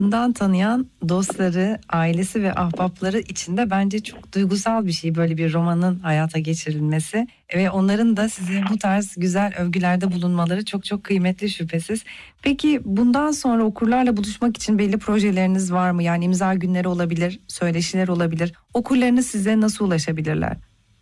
Bundan tanıyan dostları, ailesi ve ahbapları için de bence çok duygusal bir şey böyle bir romanın hayata geçirilmesi ve onların da size bu tarz güzel övgülerde bulunmaları çok çok kıymetli şüphesiz. Peki bundan sonra okurlarla buluşmak için belli projeleriniz var mı? Yani imza günleri olabilir, söyleşiler olabilir. Okurlarınız size nasıl ulaşabilirler?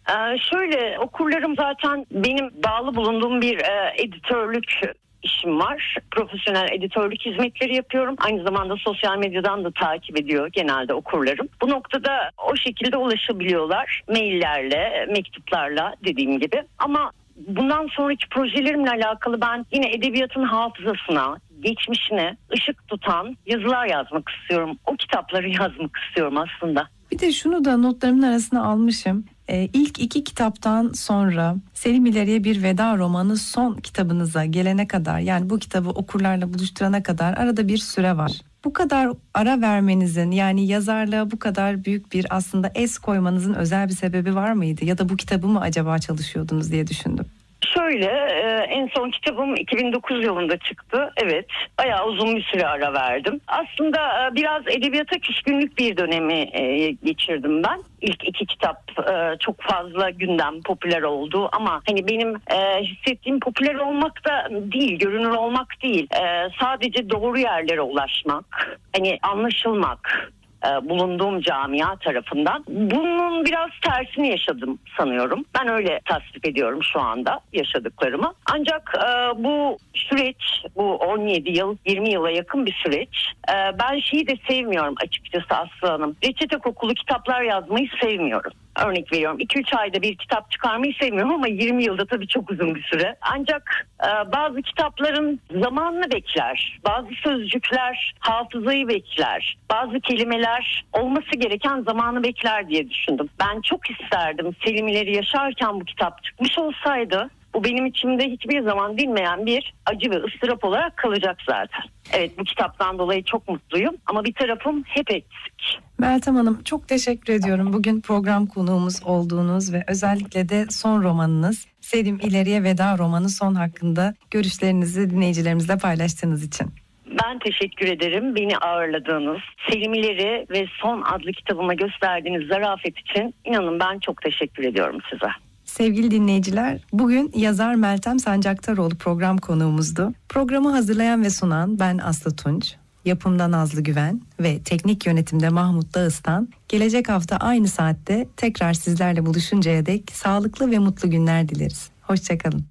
Şöyle, okurlarım zaten benim bağlı bulunduğum bir editörlük işim var. Profesyonel editörlük hizmetleri yapıyorum. Aynı zamanda sosyal medyadan da takip ediyor genelde okurlarım. Bu noktada o şekilde ulaşabiliyorlar. Maillerle, mektuplarla dediğim gibi. Ama bundan sonraki projelerimle alakalı ben yine edebiyatın hafızasına, geçmişine ışık tutan yazılar yazmak istiyorum. O kitapları yazmak istiyorum aslında. Bir de şunu da notlarımın arasına almışım. İlk 2 kitaptan sonra Selim İleri'ye bir veda romanı son kitabınıza gelene kadar, yani bu kitabı okurlarla buluşturana kadar arada bir süre var. Bu kadar ara vermenizin, yani yazarlığa bu kadar büyük bir aslında es koymanızın özel bir sebebi var mıydı? Ya da bu kitabı mı acaba çalışıyordunuz diye düşündüm. Şöyle, en son kitabım 2009 yılında çıktı. Evet, bayağı uzun bir süre ara verdim. Aslında biraz edebiyata küskünlük bir dönemi geçirdim ben. İlk 2 kitap çok fazla gündem, popüler oldu. Ama hani benim hissettiğim popüler olmak da değil, görünür olmak değil. Sadece doğru yerlere ulaşmak, hani anlaşılmak. Bulunduğum camia tarafından. Bunun biraz tersini yaşadım sanıyorum. Ben öyle tasvip ediyorum şu anda yaşadıklarımı. Ancak bu süreç, bu 17 yıl, 20 yıla yakın bir süreç. Ben şeyi de sevmiyorum açıkçası Aslı Hanım. Reçete kokulu kitaplar yazmayı sevmiyorum. Örnek veriyorum, 2-3 ayda bir kitap çıkarmayı sevmiyorum ama 20 yılda tabii çok uzun bir süre. Ancak bazı kitapların zamanını bekler. Bazı sözcükler hafızayı bekler. Bazı kelimeler olması gereken zamanı bekler diye düşündüm. Ben çok isterdim Selim İleri yaşarken bu kitap çıkmış olsaydı. Bu benim içimde hiçbir zaman dinmeyen bir acı ve ıstırap olarak kalacak zaten. Evet, bu kitaptan dolayı çok mutluyum ama bir tarafım hep eksik. Meltem Hanım, çok teşekkür ediyorum. Bugün program konuğumuz olduğunuz ve özellikle de son romanınız Selim İleri'ye veda romanı son hakkında görüşlerinizi dinleyicilerimizle paylaştığınız için. Ben teşekkür ederim beni ağırladığınız, Selim İleri ve Son adlı kitabıma gösterdiğiniz zarafet için inanın ben çok teşekkür ediyorum size. Sevgili dinleyiciler, bugün yazar Meltem Sancaktaroğlu program konuğumuzdu. Programı hazırlayan ve sunan ben Aslı Tunç, yapımda Nazlı Güven ve teknik yönetimde Mahmut Dağıstan. Gelecek hafta aynı saatte tekrar sizlerle buluşuncaya dek sağlıklı ve mutlu günler dileriz. Hoşçakalın.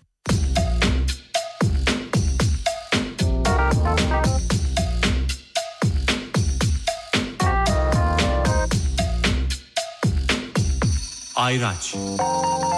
Ayraç.